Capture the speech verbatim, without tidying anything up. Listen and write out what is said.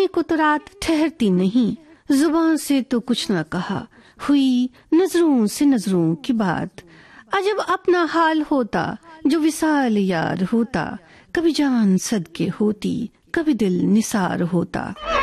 को तो रात ठहरती नहीं, जुबान से तो कुछ न कहा, हुई नजरों से नजरों की बात। अजब अपना हाल होता जो विसाल यार होता, कभी जान सदके होती कभी दिल निसार होता।